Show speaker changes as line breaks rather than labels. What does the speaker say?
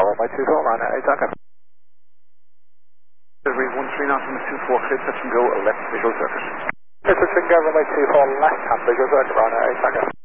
runway 24, line at 8 Echo.
Delivery 13 out from 24, clear touch and go, left visual circuit.
This is Bingo, runway 24, left hand visual circuit, line at 8 Echo.